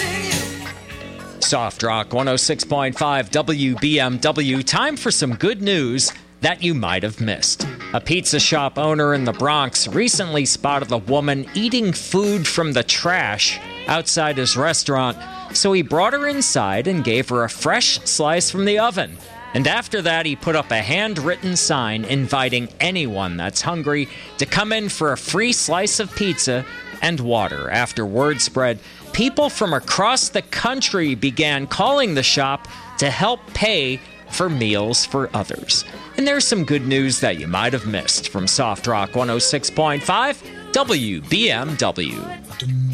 Soft Rock 106.5 WBMW. Time for some good news that you might have missed. A pizza shop owner in the Bronx recently spotted a woman eating food from the trash outside his restaurant, so he brought her inside and gave her a fresh slice from the oven. And after that, he put up a handwritten sign inviting anyone that's hungry to come in for a free slice of pizza and water. After word spread, people from across the country began calling the shop to help pay for meals for others. And there's some good news that you might have missed from Soft Rock 106.5 WBMW.